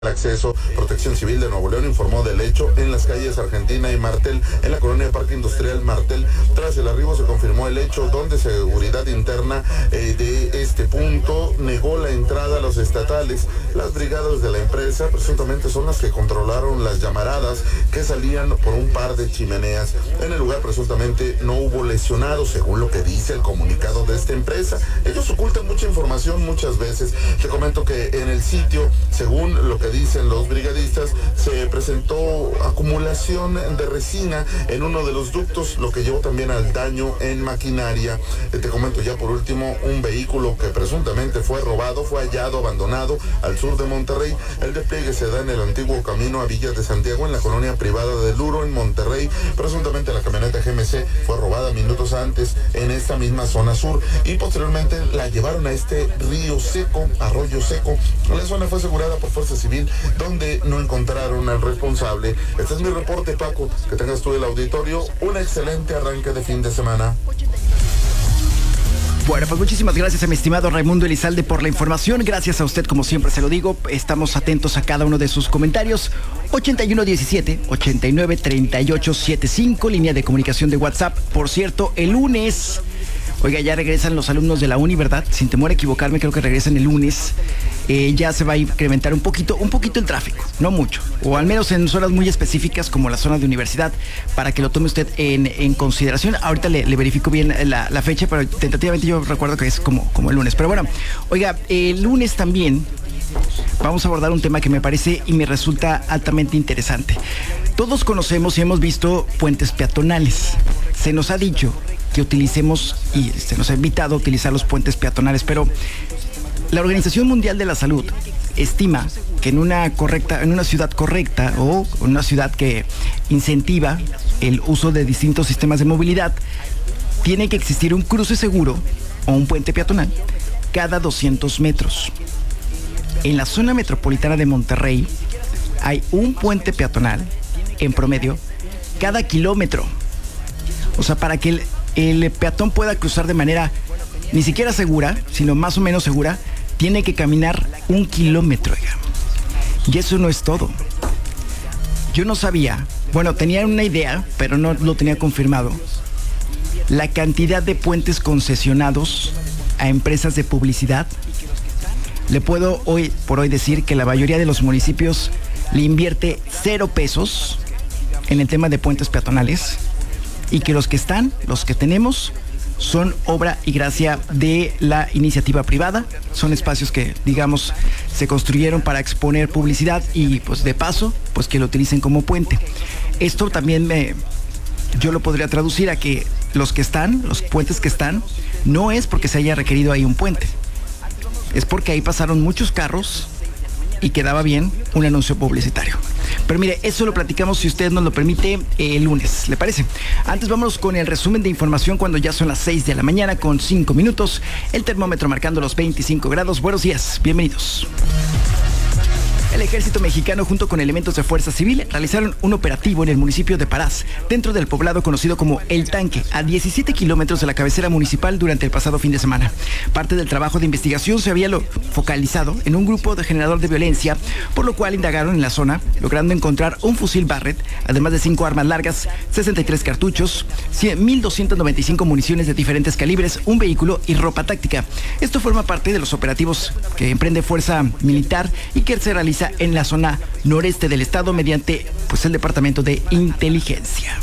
El acceso, Protección Civil de Nuevo León informó del hecho en las calles Argentina y Martel, en la colonia Parque Industrial Martel. Tras el arribo se confirmó el hecho donde seguridad interna de este punto negó la entrada a los estatales. Las brigadas de la empresa presuntamente son las que controlaron las llamaradas que salían por un par de chimeneas. En el lugar presuntamente no hubo lesionados, según lo que dice el comunicado de esta empresa. Ellos ocultan mucha información muchas veces. Te comento que en el sitio, según lo que dicen los brigadistas, se presentó acumulación de resina en uno de los ductos, lo que llevó también al daño en maquinaria. Te comento ya por último, un vehículo que presuntamente fue robado, fue hallado abandonado al sur de Monterrey. El despliegue se da en el antiguo camino a Villas de Santiago, en la colonia privada de Luro, en Monterrey. Presuntamente la camioneta GMC fue robada minutos antes en esta misma zona sur y posteriormente la llevaron a este río seco, arroyo seco. La zona fue asegurada por Fuerza Civil, donde no encontraron al responsable. Este es mi reporte, Paco. Que tengas tú el auditorio un excelente arranque de fin de semana. Bueno, pues muchísimas gracias a mi estimado Raimundo Elizalde por la información. Gracias a usted, como siempre se lo digo. Estamos atentos a cada uno de sus comentarios. 8117-893875, línea de comunicación de WhatsApp. Por cierto, el lunes, oiga, ya regresan los alumnos de la uni, ¿verdad? Sin temor a equivocarme, creo que regresan el lunes. Ya se va a incrementar un poquito el tráfico, no mucho, o al menos en zonas muy específicas como la zona de universidad, para que lo tome usted en consideración. Ahorita le verifico bien la fecha, pero tentativamente yo recuerdo que es como el lunes. Pero bueno, oiga, el lunes también vamos a abordar un tema que me parece y me resulta altamente interesante. Todos conocemos y hemos visto puentes peatonales. Se nos ha dicho que utilicemos y se nos ha invitado a utilizar los puentes peatonales, pero la Organización Mundial de la Salud estima que en una ciudad correcta o en una ciudad que incentiva el uso de distintos sistemas de movilidad, tiene que existir un cruce seguro o un puente peatonal cada 200 metros. En la zona metropolitana de Monterrey hay un puente peatonal en promedio cada kilómetro. O sea, para que el peatón pueda cruzar de manera ni siquiera segura, sino más o menos segura, tiene que caminar 1 kilómetro. Y eso no es todo. Yo no sabía, bueno, tenía una idea, pero no lo tenía confirmado, la cantidad de puentes concesionados a empresas de publicidad. Le puedo hoy por hoy decir que la mayoría de los municipios le invierte 0 pesos en el tema de puentes peatonales, y que los que tenemos, son obra y gracia de la iniciativa privada. Son espacios que, digamos, se construyeron para exponer publicidad y, pues, de paso, pues, que lo utilicen como puente. Esto también yo lo podría traducir a que los puentes que están, no es porque se haya requerido ahí un puente. Es porque ahí pasaron muchos carros y quedaba bien un anuncio publicitario. Pero mire, eso lo platicamos, si usted nos lo permite, el lunes, ¿le parece? Antes vámonos con el resumen de información cuando ya son las 6 de la mañana con 5 minutos. El termómetro marcando los 25 grados. Buenos días, bienvenidos. El ejército mexicano junto con elementos de Fuerza Civil realizaron un operativo en el municipio de Parás, dentro del poblado conocido como El Tanque, a 17 kilómetros de la cabecera municipal durante el pasado fin de semana. Parte del trabajo de investigación se había focalizado en un grupo de generador de violencia, por lo cual indagaron en la zona, logrando encontrar un fusil Barrett, además de 5 armas largas, 63 cartuchos, 1,295 municiones de diferentes calibres, un vehículo y ropa táctica. Esto forma parte de los operativos que emprende Fuerza Militar y que se realiza en la zona noreste del estado mediante, pues, el Departamento de Inteligencia.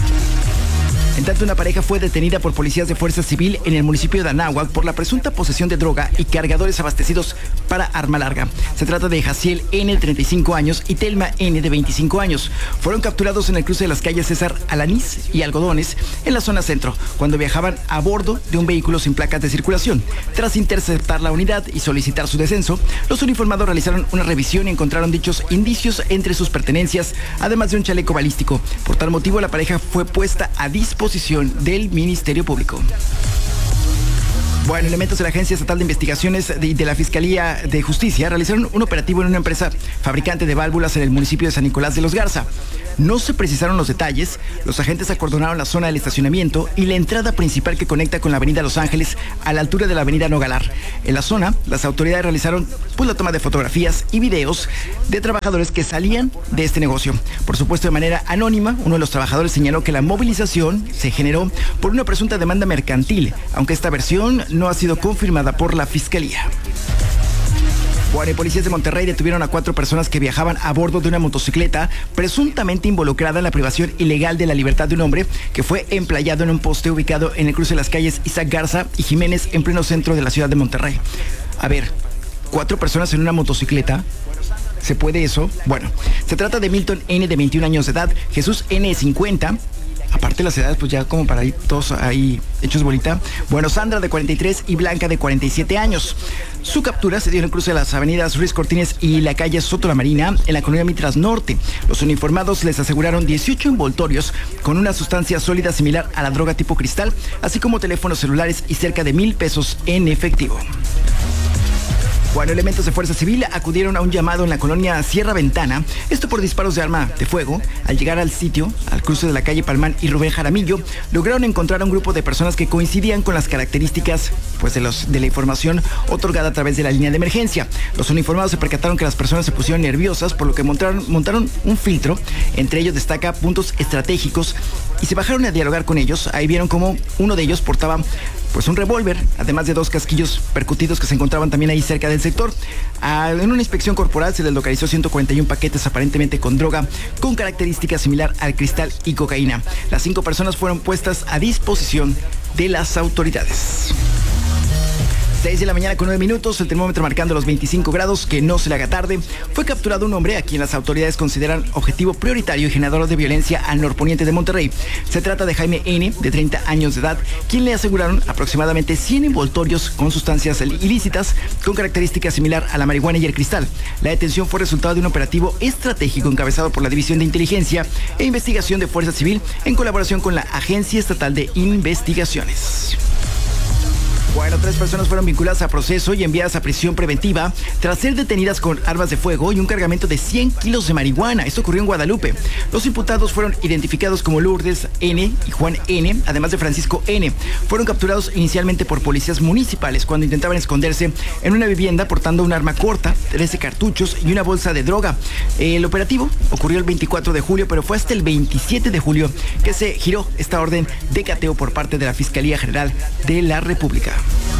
En tanto, una pareja fue detenida por policías de Fuerza Civil en el municipio de Anáhuac por la presunta posesión de droga y cargadores abastecidos para arma larga. Se trata de Jaciel N, de 35 años, y Telma N, de 25 años. Fueron capturados en el cruce de las calles César Alanís y Algodones, en la zona centro, cuando viajaban a bordo de un vehículo sin placas de circulación. Tras interceptar la unidad y solicitar su descenso, los uniformados realizaron una revisión y encontraron dichos indicios entre sus pertenencias, además de un chaleco balístico. Por tal motivo, la pareja fue puesta a disposición del Ministerio Público. Bueno, elementos de la Agencia Estatal de Investigaciones de la Fiscalía de Justicia realizaron un operativo en una empresa fabricante de válvulas en el municipio de San Nicolás de los Garza. No se precisaron los detalles, los agentes acordonaron la zona del estacionamiento y la entrada principal que conecta con la avenida Los Ángeles a la altura de la avenida Nogalar. En la zona, las autoridades realizaron la toma de fotografías y videos de trabajadores que salían de este negocio. Por supuesto, de manera anónima, uno de los trabajadores señaló que la movilización se generó por una presunta demanda mercantil, aunque esta versión no ha sido confirmada por la Fiscalía. Bueno, policías de Monterrey detuvieron a 4 personas que viajaban a bordo de una motocicleta presuntamente involucrada en la privación ilegal de la libertad de un hombre que fue emplayado en un poste ubicado en el cruce de las calles Isaac Garza y Jiménez en pleno centro de la ciudad de Monterrey. A ver, 4 personas en una motocicleta. ¿Se puede eso? Bueno, se trata de Milton N, de 21 años de edad, Jesús N, de 50. Aparte las edades, pues ya como para ir todos ahí hechos bolita. Bueno, Sandra, de 43, y Blanca, de 47 años. Su captura se dio en el cruce de las avenidas Ruiz Cortines y la calle Soto la Marina, en la colonia Mitras Norte. Los uniformados les aseguraron 18 envoltorios con una sustancia sólida similar a la droga tipo cristal, así como teléfonos celulares y cerca de 1,000 pesos en efectivo. Bueno, elementos de Fuerza Civil acudieron a un llamado en la colonia Sierra Ventana, esto por disparos de arma de fuego. Al llegar al sitio, al cruce de la calle Palmán y Rubén Jaramillo, lograron encontrar a un grupo de personas que coincidían con las características de la información otorgada a través de la línea de emergencia. Los uniformados se percataron que las personas se pusieron nerviosas, por lo que montaron un filtro. Entre ellos destaca puntos estratégicos y se bajaron a dialogar con ellos. Ahí vieron cómo uno de ellos portaba un revólver, además de 2 casquillos percutidos que se encontraban también ahí cerca del sector. En una inspección corporal se les localizó 141 paquetes aparentemente con droga con características similar al cristal y cocaína. Las 5 personas fueron puestas a disposición de las autoridades. 6 de la mañana con 9 minutos, el termómetro marcando los 25 grados, que no se le haga tarde. Fue capturado un hombre a quien las autoridades consideran objetivo prioritario y generador de violencia al norponiente de Monterrey. Se trata de Jaime N, de 30 años de edad, quien le aseguraron aproximadamente 100 envoltorios con sustancias ilícitas con características similar a la marihuana y el cristal. La detención fue resultado de un operativo estratégico encabezado por la División de Inteligencia e Investigación de Fuerza Civil en colaboración con la Agencia Estatal de Investigaciones. Bueno, 3 personas fueron vinculadas a proceso y enviadas a prisión preventiva tras ser detenidas con armas de fuego y un cargamento de 100 kilos de marihuana. Esto ocurrió en Guadalupe. Los imputados fueron identificados como Lourdes N y Juan N, además de Francisco N. Fueron capturados inicialmente por policías municipales cuando intentaban esconderse en una vivienda portando un arma corta, 13 cartuchos y una bolsa de droga. El operativo ocurrió el 24 de julio, pero fue hasta el 27 de julio que se giró esta orden de cateo por parte de la Fiscalía General de la República.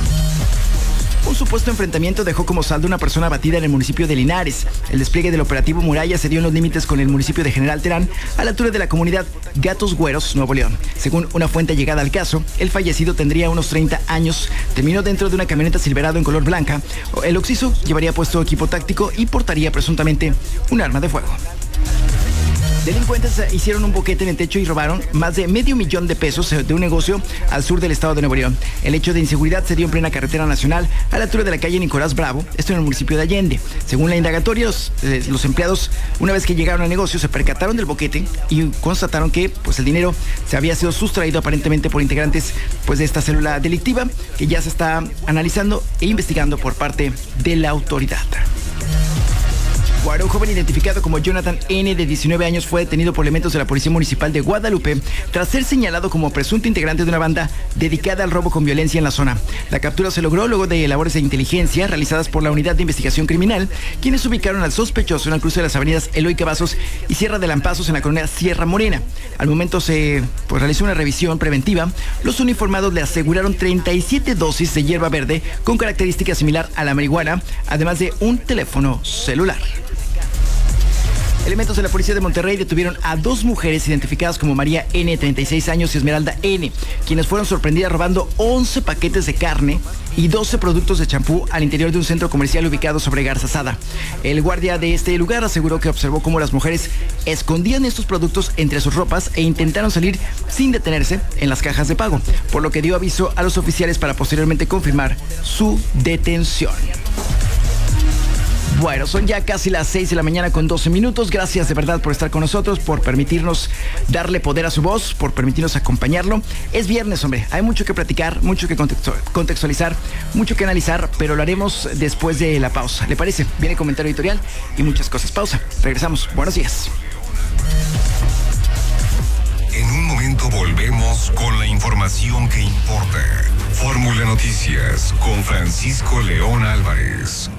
Un supuesto enfrentamiento dejó como saldo una persona abatida en el municipio de Linares. El despliegue del operativo Muralla se dio en los límites con el municipio de General Terán, a la altura de la comunidad Gatos Güeros, Nuevo León. Según una fuente llegada al caso, el fallecido tendría unos 30 años, terminó dentro de una camioneta Silverado en color blanca. El occiso llevaría puesto equipo táctico y portaría presuntamente un arma de fuego. Delincuentes hicieron un boquete en el techo y robaron más de $500,000 de un negocio al sur del estado de Nuevo León. El hecho de inseguridad se dio en plena carretera nacional a la altura de la calle Nicolás Bravo, esto en el municipio de Allende. Según la indagatoria, los empleados, una vez que llegaron al negocio, se percataron del boquete y constataron que el dinero se había sido sustraído aparentemente por integrantes de esta célula delictiva, que ya se está analizando e investigando por parte de la autoridad. Bueno, un joven identificado como Jonathan N, de 19 años, fue detenido por elementos de la Policía Municipal de Guadalupe tras ser señalado como presunto integrante de una banda dedicada al robo con violencia en la zona. La captura se logró luego de labores de inteligencia realizadas por la Unidad de Investigación Criminal, quienes ubicaron al sospechoso en el cruce de las avenidas Eloy Cavazos y Sierra de Lampazos en la colonia Sierra Morena. Al momento se realizó una revisión preventiva. Los uniformados le aseguraron 37 dosis de hierba verde con características similar a la marihuana, además de un teléfono celular. Elementos de la Policía de Monterrey detuvieron a 2 mujeres identificadas como María N, 36 años, y Esmeralda N, quienes fueron sorprendidas robando 11 paquetes de carne y 12 productos de champú al interior de un centro comercial ubicado sobre Garzazada. El guardia de este lugar aseguró que observó cómo las mujeres escondían estos productos entre sus ropas e intentaron salir sin detenerse en las cajas de pago, por lo que dio aviso a los oficiales para posteriormente confirmar su detención. Bueno, son ya casi las 6 de la mañana con 12 minutos. Gracias de verdad por estar con nosotros, por permitirnos darle poder a su voz, por permitirnos acompañarlo. Es viernes, hombre. Hay mucho que platicar, mucho que contextualizar, mucho que analizar, pero lo haremos después de la pausa. ¿Le parece? Viene comentario editorial y muchas cosas. Pausa. Regresamos. Buenos días. En un momento volvemos con la información que importa. Fórmula Noticias con Francisco León Álvarez.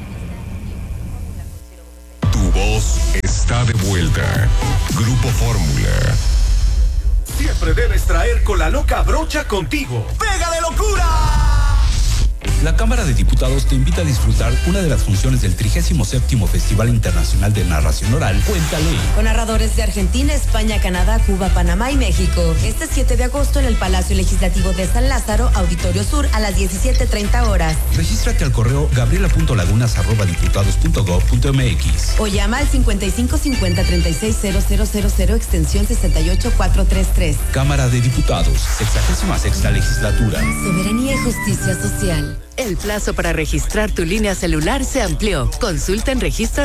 Tu voz está de vuelta. Grupo Fórmula. Siempre debes traer con la loca brocha contigo. ¡Pégale locura! La Cámara de Diputados te invita a disfrutar una de las funciones del 37º Festival Internacional de Narración Oral, Cuéntale. Con narradores de Argentina, España, Canadá, Cuba, Panamá y México. Este 7 de agosto en el Palacio Legislativo de San Lázaro, Auditorio Sur, a las 17:30 horas. Regístrate al correo gabriela.lagunas@diputados.gov.mx o llama al 5550-360000 extensión 68433. Cámara de Diputados, 66ª Legislatura. Soberanía y justicia social. El plazo para registrar tu línea celular se amplió. Consulta en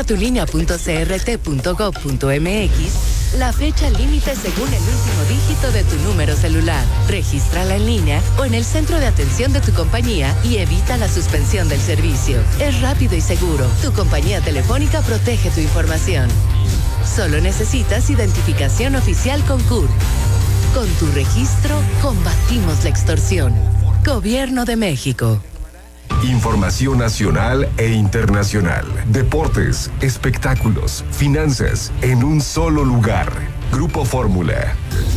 registratulinea.crt.gov.mx la fecha límite según el último dígito de tu número celular. Regístrala en línea o en el centro de atención de tu compañía y evita la suspensión del servicio. Es rápido y seguro. Tu compañía telefónica protege tu información. Solo necesitas identificación oficial con CUR. Con tu registro, combatimos la extorsión. Gobierno de México. Información nacional e internacional. Deportes, espectáculos, finanzas, en un solo lugar. Grupo Fórmula.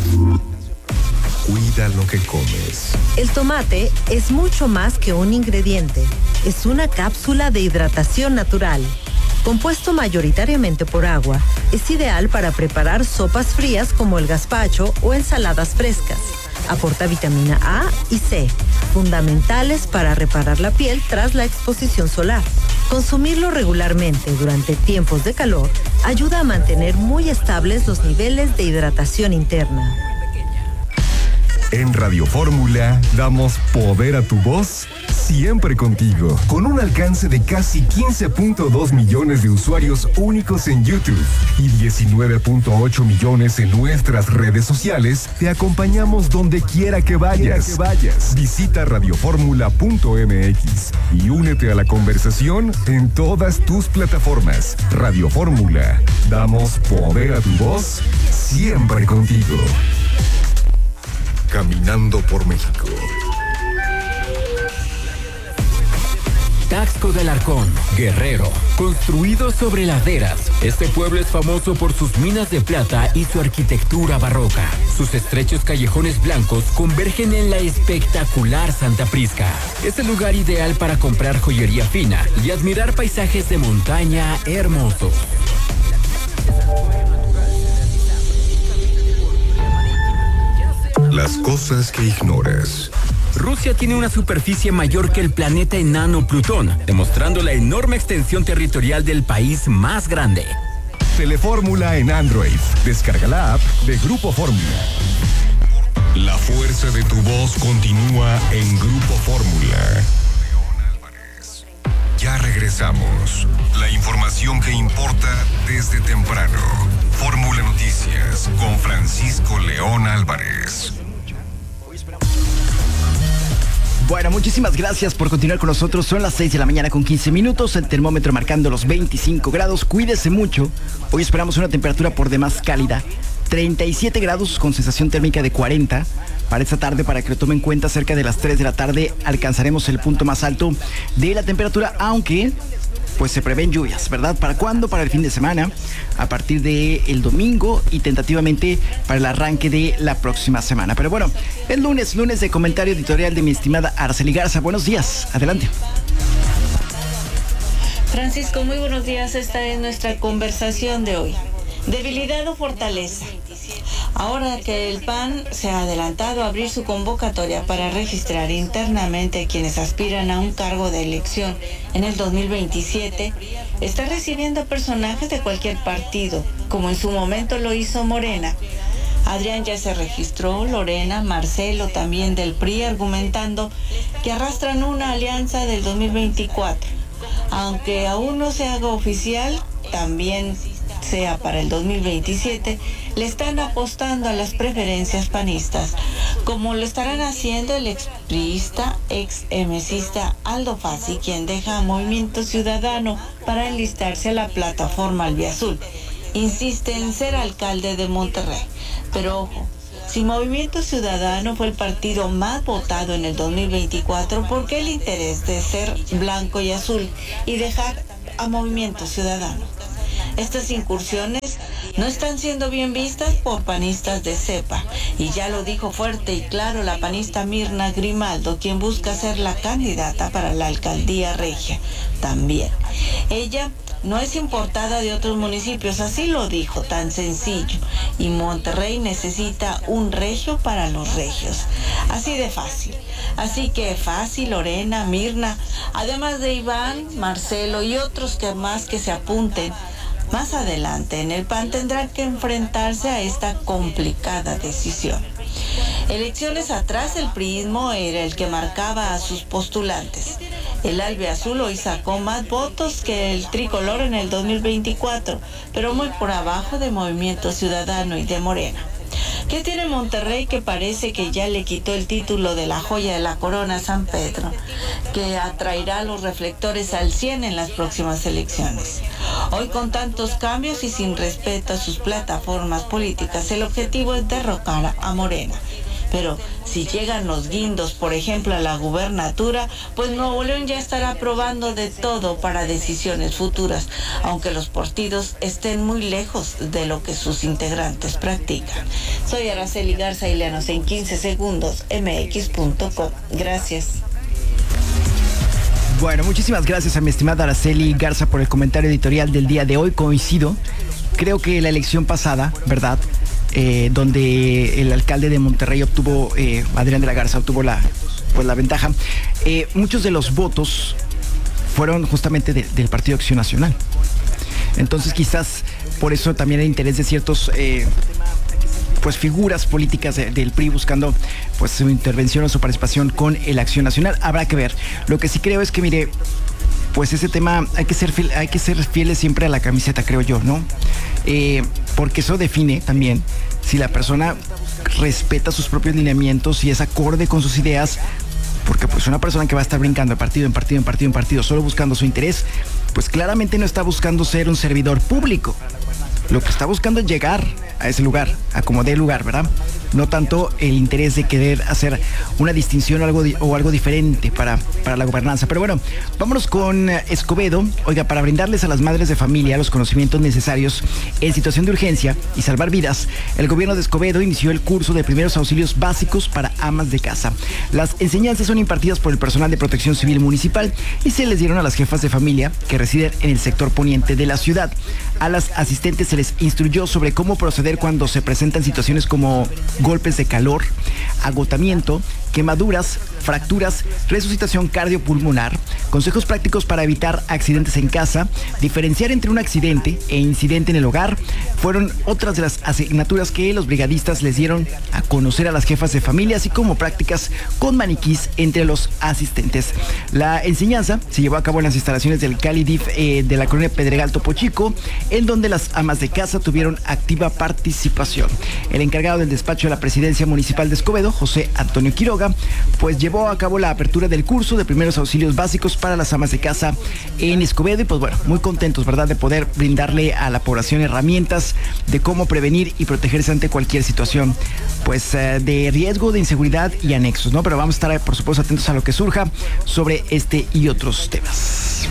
Cuida lo que comes. El tomate es mucho más que un ingrediente. Es una cápsula de hidratación natural. Compuesto mayoritariamente por agua, es ideal para preparar sopas frías como el gazpacho o ensaladas frescas. Aporta vitamina A y C, fundamentales para reparar la piel tras la exposición solar. Consumirlo regularmente durante tiempos de calor ayuda a mantener muy estables los niveles de hidratación interna. En Radio Fórmula damos poder a tu voz, siempre contigo. Con un alcance de casi 15.2 millones de usuarios únicos en YouTube y 19.8 millones en nuestras redes sociales, te acompañamos donde quiera que vayas. Visita radioformula.mx y únete a la conversación en todas tus plataformas. Radio Fórmula, damos poder a tu voz, siempre contigo. Caminando por México. Taxco del Arcón, Guerrero, construido sobre laderas. Este pueblo es famoso por sus minas de plata y su arquitectura barroca. Sus estrechos callejones blancos convergen en la espectacular Santa Prisca. Es el lugar ideal para comprar joyería fina y admirar paisajes de montaña hermosos. Las cosas que ignoras. Rusia tiene una superficie mayor que el planeta enano Plutón, demostrando la enorme extensión territorial del país más grande. Telefórmula en Android. Descarga la app de Grupo Fórmula. La fuerza de tu voz continúa en Grupo Fórmula. Ya regresamos. La información que importa desde temprano. Fórmula Noticias con Francisco León Álvarez. Bueno, muchísimas gracias por continuar con nosotros. Son las 6 de la mañana con 15 minutos. El termómetro marcando los 25 grados. Cuídese mucho. Hoy esperamos una temperatura por demás cálida. 37 grados con sensación térmica de 40. Para esta tarde, para que lo tomen en cuenta, cerca de las 3 de la tarde alcanzaremos el punto más alto de la temperatura, aunque pues se prevén lluvias, ¿verdad? ¿Para cuándo? Para el fin de semana, a partir del domingo y tentativamente para el arranque de la próxima semana. Pero bueno, es lunes de comentario editorial de mi estimada Araceli Garza. Buenos días, adelante. Francisco, muy buenos días. Esta es nuestra conversación de hoy. ¿Debilidad o fortaleza? Ahora que el PAN se ha adelantado a abrir su convocatoria para registrar internamente a quienes aspiran a un cargo de elección en el 2027, está recibiendo personajes de cualquier partido, como en su momento lo hizo Morena. Adrián ya se registró, Lorena, Marcelo también del PRI, argumentando que arrastran una alianza del 2024. Aunque aún no se haga oficial, también sea para el 2027, le están apostando a las preferencias panistas, como lo estarán haciendo el expriista, ex-emesista Aldo Fassi, quien deja a Movimiento Ciudadano para enlistarse a la plataforma Albiazul. Insiste en ser alcalde de Monterrey, pero ojo, si Movimiento Ciudadano fue el partido más votado en el 2024, ¿por qué el interés de ser blanco y azul y dejar a Movimiento Ciudadano? Estas incursiones no están siendo bien vistas por panistas de cepa, y ya lo dijo fuerte y claro la panista Mirna Grimaldo, quien busca ser la candidata para la alcaldía regia. También ella no es importada de otros municipios, así lo dijo, tan sencillo, y Monterrey necesita un regio para los regios, así de fácil. Así que Fassi, Lorena, Mirna, además de Iván, Marcelo y otros que más que se apunten más adelante en el PAN, tendrán que enfrentarse a esta complicada decisión. Elecciones atrás, el priismo era el que marcaba a sus postulantes. El albiazul hoy sacó más votos que el tricolor en el 2024, pero muy por abajo de Movimiento Ciudadano y de Morena. ¿Qué tiene Monterrey que parece que ya le quitó el título de la joya de la corona a San Pedro, que atraerá los reflectores al 100 en las próximas elecciones? Hoy, con tantos cambios y sin respeto a sus plataformas políticas, el objetivo es derrocar a Morena. Pero si llegan los guindos, por ejemplo, a la gubernatura, pues Nuevo León ya estará probando de todo para decisiones futuras, aunque los partidos estén muy lejos de lo que sus integrantes practican. Soy Araceli Garza y léanos en 15 segundos, mx.com. Gracias. Bueno, muchísimas gracias a mi estimada Araceli Garza por el comentario editorial del día de hoy. Coincido. Creo que la elección pasada, ¿verdad?, donde el alcalde de Monterrey obtuvo, Adrián de la Garza obtuvo la ventaja, muchos de los votos fueron justamente del Partido Acción Nacional. Entonces quizás por eso también el interés de ciertos pues figuras políticas del PRI buscando pues su intervención o su participación con el Acción Nacional. Habrá que ver. Lo que sí creo es que, mire, pues ese tema hay que ser fieles siempre a la camiseta, creo yo, ¿no? Porque eso define también si la persona respeta sus propios lineamientos y es acorde con sus ideas, porque pues una persona que va a estar brincando de partido en partido en partido en partido solo buscando su interés, pues claramente no está buscando ser un servidor público. Lo que está buscando es llegar a ese lugar, a como dé lugar, ¿verdad? No tanto el interés de querer hacer una distinción o algo diferente para la gobernanza. Pero bueno, vámonos con Escobedo. Oiga, para brindarles a las madres de familia los conocimientos necesarios en situación de urgencia y salvar vidas, el gobierno de Escobedo inició el curso de primeros auxilios básicos para amas de casa. Las enseñanzas son impartidas por el personal de protección civil municipal y se les dieron a las jefas de familia que residen en el sector poniente de la ciudad. A las asistentes se les instruyó sobre cómo proceder cuando se presentan situaciones como golpes de calor, agotamiento, quemaduras, fracturas, resucitación cardiopulmonar, consejos prácticos para evitar accidentes en casa, diferenciar entre un accidente e incidente en el hogar, fueron otras de las asignaturas que los brigadistas les dieron a conocer a las jefas de familia, así como prácticas con maniquís entre los asistentes. La enseñanza se llevó a cabo en las instalaciones del CaliDIF de la colonia Pedregal Topo Chico, en donde las amas de casa tuvieron activa participación. El encargado del despacho de la presidencia municipal de Escobedo, José Antonio Quiroga, pues llevó a cabo la apertura del curso de primeros auxilios básicos para las amas de casa en Escobedo y pues bueno, muy contentos, ¿verdad?, de poder brindarle a la población herramientas de cómo prevenir y protegerse ante cualquier situación pues de riesgo, de inseguridad y anexos, ¿no? Pero vamos a estar, por supuesto, atentos a lo que surja sobre este y otros temas.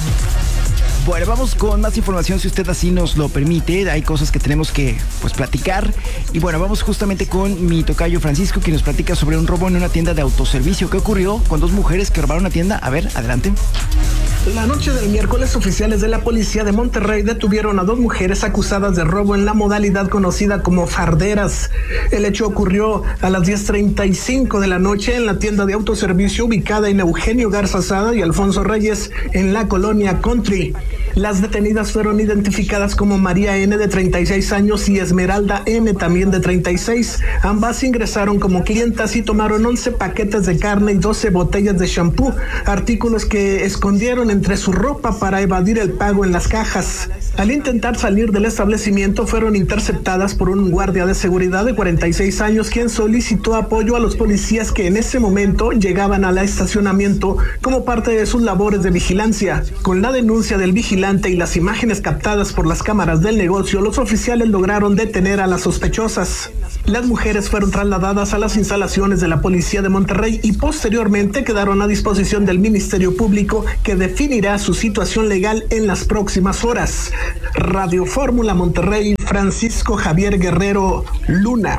Bueno, vamos con más información si usted así nos lo permite. Hay cosas que tenemos que pues platicar. Y bueno, vamos justamente con mi tocayo Francisco, que nos platica sobre un robo en una tienda de autoservicio. ¿Qué ocurrió con dos mujeres que robaron una tienda? A ver, adelante. La noche del miércoles, oficiales de la policía de Monterrey detuvieron a dos mujeres acusadas de robo en la modalidad conocida como farderas. El hecho ocurrió a las 10:35 de la noche en la tienda de autoservicio ubicada en Eugenio Garza Sada y Alfonso Reyes en la colonia Country. Las detenidas fueron identificadas como María N, de 36 años, y Esmeralda M, también de 36. Ambas ingresaron como clientas y tomaron 11 paquetes de carne y 12 botellas de shampoo, artículos que escondieron en entre su ropa para evadir el pago en las cajas. Al intentar salir del establecimiento fueron interceptadas por un guardia de seguridad de 46 años, quien solicitó apoyo a los policías que en ese momento llegaban al estacionamiento como parte de sus labores de vigilancia. Con la denuncia del vigilante y las imágenes captadas por las cámaras del negocio, los oficiales lograron detener a las sospechosas. Las mujeres fueron trasladadas a las instalaciones de la Policía de Monterrey y posteriormente quedaron a disposición del Ministerio Público, que definirá su situación legal en las próximas horas. Radio Fórmula Monterrey, Francisco Javier Guerrero Luna.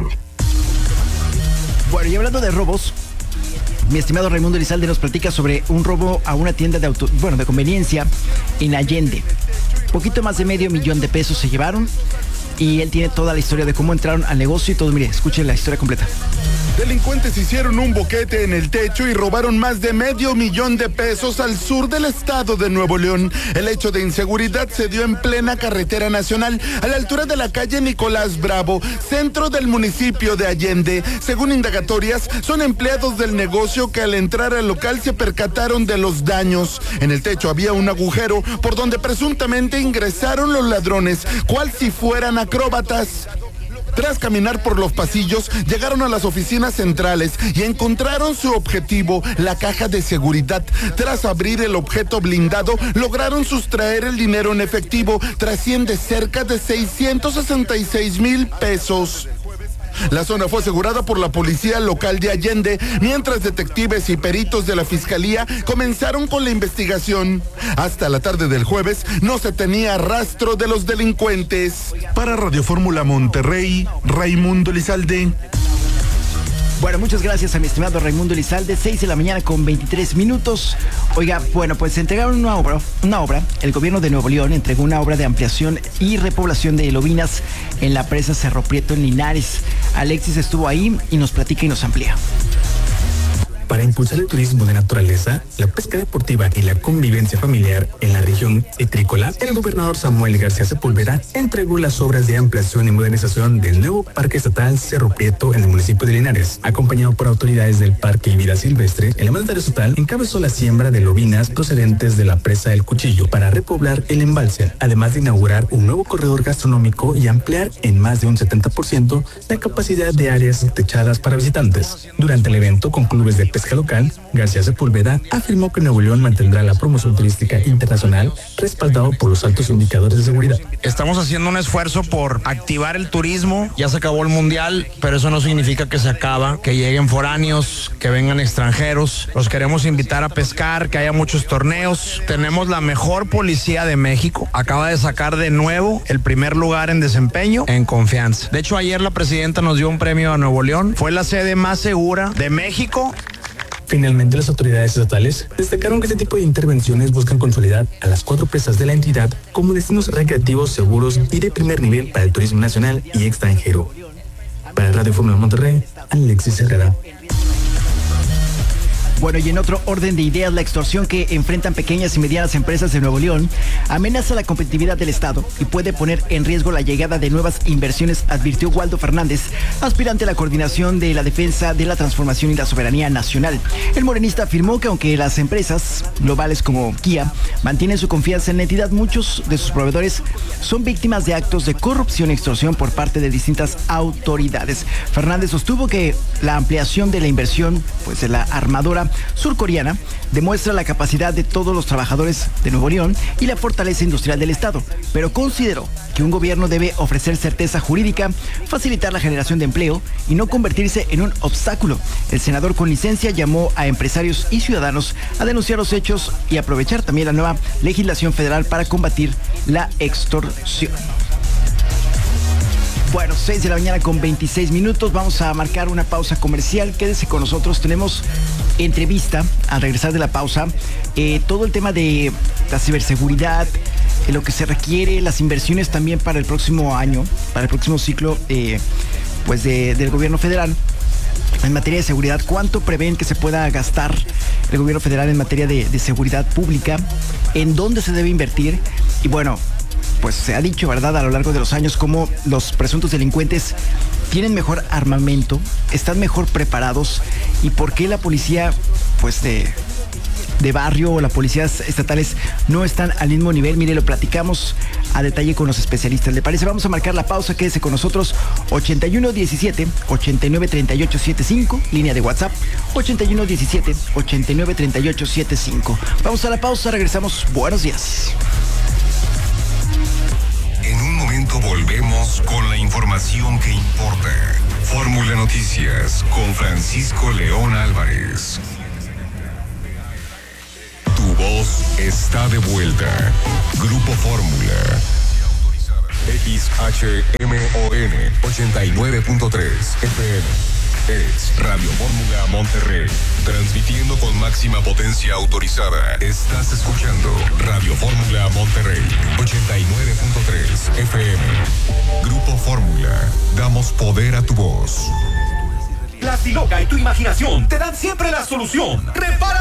Bueno, y hablando de robos, mi estimado Raimundo Elizalde nos platica sobre un robo a una tienda de conveniencia en Allende. Poquito más de $500,000 de pesos se llevaron y él tiene toda la historia de cómo entraron al negocio y todo. Mire, escuchen la historia completa. Delincuentes hicieron un boquete en el techo y robaron más de $500,000 de pesos al sur del estado de Nuevo León. El hecho de inseguridad se dio en plena carretera nacional, a la altura de la calle Nicolás Bravo, centro del municipio de Allende. Según indagatorias, son empleados del negocio que al entrar al local se percataron de los daños. En el techo había un agujero por donde presuntamente ingresaron los ladrones, cual si fueran acróbatas. Tras caminar por los pasillos, llegaron a las oficinas centrales y encontraron su objetivo, la caja de seguridad. Tras abrir el objeto blindado, lograron sustraer el dinero en efectivo, trasciende cerca de 666,000 pesos. La zona fue asegurada por la policía local de Allende, mientras detectives y peritos de la fiscalía comenzaron con la investigación. Hasta la tarde del jueves no se tenía rastro de los delincuentes. Para Radio Fórmula Monterrey, Raimundo Elizalde. Bueno, muchas gracias a mi estimado Raimundo Elizalde, 6 de la mañana con 23 minutos. Oiga, bueno, pues se entregaron una obra. El gobierno de Nuevo León entregó una obra de ampliación y repoblación de lobinas en la presa Cerro Prieto en Linares. Alexis estuvo ahí y nos platica y nos amplía. Para impulsar el turismo de naturaleza, la pesca deportiva y la convivencia familiar en la región citrícola, el gobernador Samuel García Sepúlveda entregó las obras de ampliación y modernización del nuevo Parque Estatal Cerro Prieto en el municipio de Linares. Acompañado por autoridades del Parque y Vida Silvestre, el mandatario estatal encabezó la siembra de lobinas procedentes de la presa El Cuchillo para repoblar el embalse, además de inaugurar un nuevo corredor gastronómico y ampliar en más de un 70% la capacidad de áreas techadas para visitantes. Durante el evento con clubes de pesca local, García Sepúlveda afirmó que Nuevo León mantendrá la promoción turística internacional respaldado por los altos indicadores de seguridad. Estamos haciendo un esfuerzo por activar el turismo. Ya se acabó el mundial, pero eso no significa que se acaba, que lleguen foráneos, que vengan extranjeros. Los queremos invitar a pescar, que haya muchos torneos. Tenemos la mejor policía de México. Acaba de sacar de nuevo el primer lugar en desempeño en confianza. De hecho, ayer la presidenta nos dio un premio a Nuevo León. Fue la sede más segura de México. Finalmente, las autoridades estatales destacaron que este tipo de intervenciones buscan consolidar a las 4 presas de la entidad como destinos recreativos seguros y de primer nivel para el turismo nacional y extranjero. Para Radio Fórmula Monterrey, Alexis Herrera. Bueno, y en otro orden de ideas, la extorsión que enfrentan pequeñas y medianas empresas de Nuevo León amenaza la competitividad del Estado y puede poner en riesgo la llegada de nuevas inversiones, advirtió Waldo Fernández, aspirante a la coordinación de la defensa de la transformación y la soberanía nacional. El morenista afirmó que aunque las empresas globales como Kia mantienen su confianza en la entidad, muchos de sus proveedores son víctimas de actos de corrupción y extorsión por parte de distintas autoridades. Fernández sostuvo que la ampliación de la inversión, pues de la armadora surcoreana, demuestra la capacidad de todos los trabajadores de Nuevo León y la fortaleza industrial del Estado, pero consideró que un gobierno debe ofrecer certeza jurídica, facilitar la generación de empleo y no convertirse en un obstáculo. El senador con licencia llamó a empresarios y ciudadanos a denunciar los hechos y aprovechar también la nueva legislación federal para combatir la extorsión. Bueno, 6 de la mañana con 26 minutos. Vamos a marcar una pausa comercial. Quédese con nosotros. Tenemos entrevista al regresar de la pausa. Todo el tema de la ciberseguridad, lo que se requiere, las inversiones también para el próximo año, para el próximo ciclo del gobierno federal. En materia de seguridad, ¿cuánto prevén que se pueda gastar el gobierno federal en materia de seguridad pública? ¿En dónde se debe invertir? Y bueno, pues se ha dicho, ¿verdad?, a lo largo de los años cómo los presuntos delincuentes tienen mejor armamento, están mejor preparados y por qué la policía, pues de barrio o las policías estatales no están al mismo nivel. Mire, lo platicamos a detalle con los especialistas. ¿Le parece? Vamos a marcar la pausa. Quédese con nosotros. 8117-893875, línea de WhatsApp. 8117-893875. Vamos a la pausa, regresamos. Buenos días. En un momento volvemos con la información que importa. Fórmula Noticias con Francisco León Álvarez. Tu voz está de vuelta. Grupo Fórmula. XHMON 89.3 FM. Es Radio Fórmula Monterrey. Transmitiendo con máxima potencia autorizada. Estás escuchando Radio Fórmula Monterrey 89.3 FM. Grupo Fórmula. Damos poder a tu voz. La Siloca y tu imaginación te dan siempre la solución. Repara